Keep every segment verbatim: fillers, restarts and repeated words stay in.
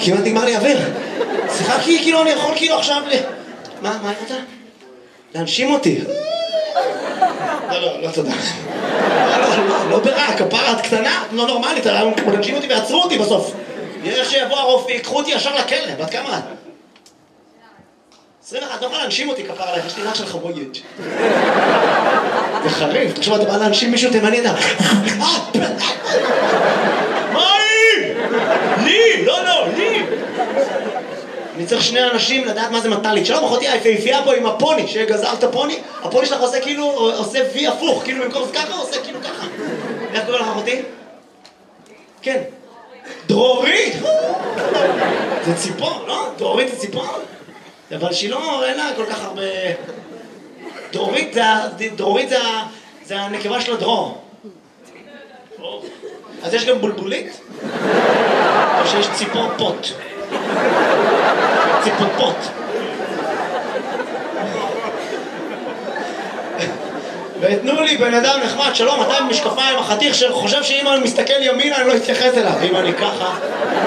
כמעט נגמר לי אוויר. שיחקתי כאילו אני יכול כאילו עכשיו ל... מה, מה אתה? להנשים אותי. לא, לא, לא תודה. לא, לא, לא, לא ברע, כפרה את קטנה, לא נורמלית, להנשים אותי ועצרו אותי בסוף. יש שיבוא הרופא, יקחו אותי ישר לכלא, בת כמה את? עשרים ואחת, לא יכולה להנשים אותי כפרה עליך, יש לי רך של חבויית. זה חריף, תחשוב, אתה בא להנשים מישהו תימני, אתה... מה לי? לי, לא, לא, לי. אני צריך שני אנשים לדעת מה זה מטלית. שלום, אחותי היפהפייה פה עם הפוני, שגזרת הפוני, הפוני שלך עושה כאילו, עושה וי הפוך, כאילו במקום ככה, עושה כאילו ככה. איך קוראים לך אחותי? כן. דרורית! זה ציפור, לא? דרורית זה ציפור? אבל שהיא לא, אין לה כל כך הרבה... דרורית זה, דרורית זה, זה הנקבה של הדרור. אז יש גם בולבולית? או שיש ציפור פוט? ציפור פוט. ותנו לי בן אדם נחמד, שלום, אתה עם משקפיים, החתיך שחושב שאם אני מסתכל ימינה אני לא אתייחס אליו, אם אני ככה.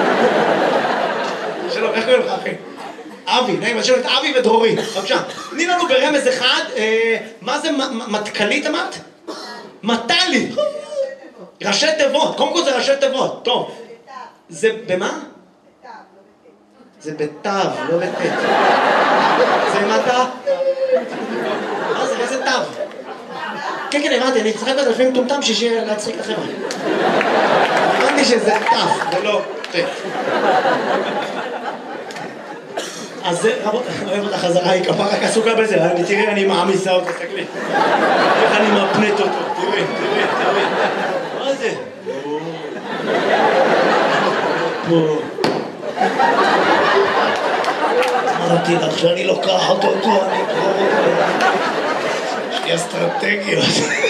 שלום, איך קוראים לך אחי? אבי, נעים, אז שלום את אבי ודרורי, בבקשה. תני לנו ברמז אחד, מה זה מתכלית אמרת? מטלי. ראשי תיבות, קודם כל זה ראשי תיבות, טוב. זה במה? זה בתו, לא בתת. זה מטה? מה זה, איזה תו? כן, כן, הבנתי, אני צחק בזה לפעמים טומטם שיהיה להצחיק לכם. הבנתי שזה תו, ולא תת. אז זה, רבות, אוהב אותה חזרה, היא כפה רק עסוקה בזה, תראי, אני מעמיסה אותו, תסתכלי. איך אני מפנט אותו, תראי, תראי, תראי. מה זה? פה. אמרתי לך שאני לוקח אותו, אני אקרור אותו. יש לי אסטרטגיות.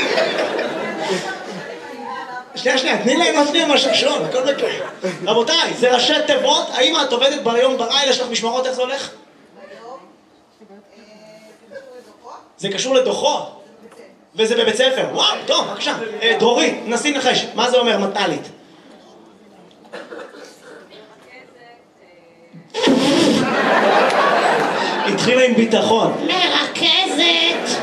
שנייה, שנייה, תני להם עוד שנייה משהו שון, הכל בקר. רבותיי, זה ראשי תיבות, האם את עובדת ביום בלילה, יש לך משמרות, איך זה הולך? היום, זה קשור לדוחות. זה קשור לדוחות? וזה בבית ספר, וואו, טוב, בבקשה. דרורית, נסי נחש, מה זה אומר מטלית? התחילה עם ביטחון. מרכזת.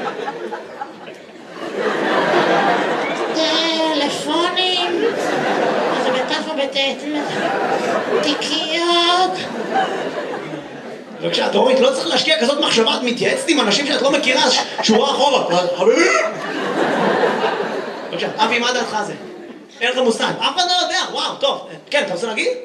טלפונים. זה בתף ובתת. תיקיות. בבקשה, דרורית, לא צריך להשקיע כזאת מחשבה, את מתייעצת עם אנשים שאת לא מכירה, שורה אחורה. חביבי! בבקשה, אבי, מה דעתך זה? אין לך מושג. אף אחד לא יודע, וואו, טוב. כן, אתה רוצה להגיד?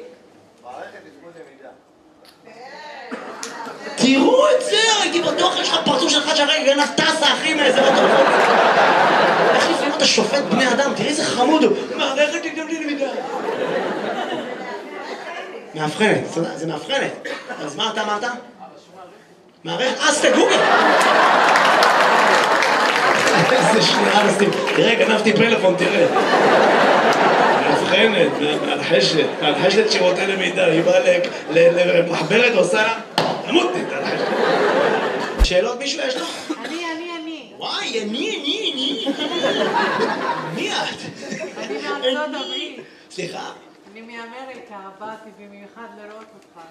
תראו את זה, הייתי בטוח, יש לך פרצוף שלך שהרגע גנב טסה, אחי, מאיזה אוטו. איך לפעמים אתה שופט בני אדם? תראי איזה חמוד הוא. מערכת תגדם לי למידה. מאבחנת, זה מאבחנת. אז מה אתה אמרת? מערכת, אז תגוגל. איזה שנייה נשים. תראה, גנבתי פלאפון, תראה. מאבחנת, מהלחשת, מהלחשת שירותי למידה. היא באה למחברת ועושה... עמודתי, תלחשת. שאלות מישהו יש לו? אני, אני, אני. וואי, אני, אני, אני. מי את? אני מארצות הברית. סליחה? אני מאמריקה, באתי במיוחד לראות אותך.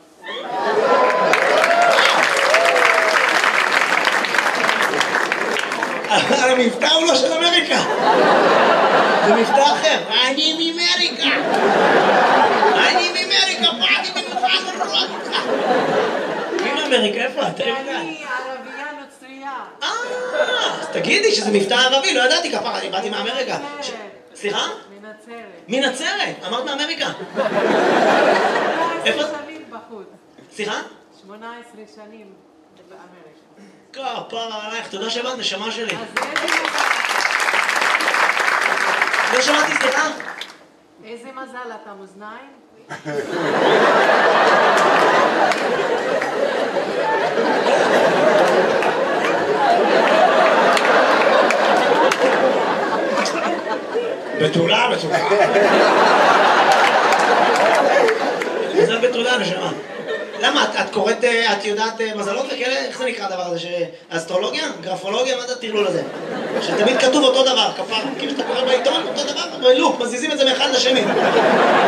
המבטא הוא לא של אמריקה. זה מבטא אחר. אני מאמריקה. אני מאמריקה, באתי במיוחד לראות אותך. מי מאמריקה? איפה את? אני ערבייה נוצרייה. אה, אז תגידי שזה מבטא ערבי, לא ידעתי כפרה, אני באתי מאמריקה. סליחה? מנצרת. מנצרת, אמרת מאמריקה. איפה? שמונה עשרה שנים בחוץ. סליחה? שמונה עשרה שנים באמריקה. כפרה עלייך, תודה שבאת, נשמה שלי. אז איזה מזל לא שמעתי, סליחה? איזה מזל אתה מאזניים? בתולה, בתולה. מזל בתולה, נשמה. למה? את קוראת, את יודעת מזלות וכאלה? איך זה נקרא הדבר הזה? אסטרולוגיה? גרפולוגיה? מה זה הטרלול הזה? שתמיד כתוב אותו דבר, כפר. כאילו שאתה קורא בעיתון, אותו דבר, בלוק, מזיזים את זה מאחד לשני.